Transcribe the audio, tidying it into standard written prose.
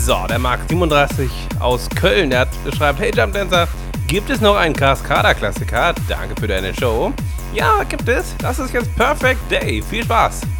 So, der Mark37 aus Köln, der schreibt: Hey Jump Dancer, gibt es noch einen Cascada-Klassiker? Danke für deine Show. Ja, gibt es. Das ist jetzt Perfect Day. Viel Spaß.